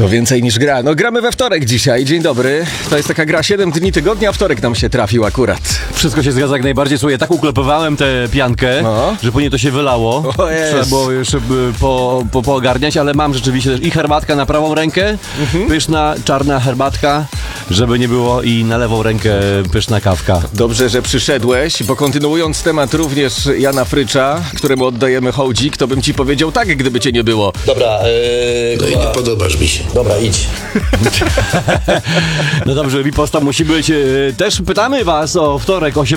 To więcej niż gra. No gramy we wtorek dzisiaj, dzień dobry. To jest taka gra 7 dni tygodnia, a wtorek nam się trafił akurat. Wszystko się zgadza jak najbardziej. Słuchaj, tak uklepowałem tę piankę, No. że później to się wylało. O jest. Trzeba było jeszcze poogarniać, ale mam rzeczywiście też i herbatka na prawą rękę, pyszna, czarna herbatka, żeby nie było, i na lewą rękę pyszna kawka. Dobrze, że przyszedłeś, bo kontynuując temat również Jana Frycza, któremu oddajemy hołdzik, to bym ci powiedział tak, gdyby cię nie było. Dobra, No i nie podobasz mi się. dobra, idź. No dobrze, riposta musi być. Też pytamy was o wtorek,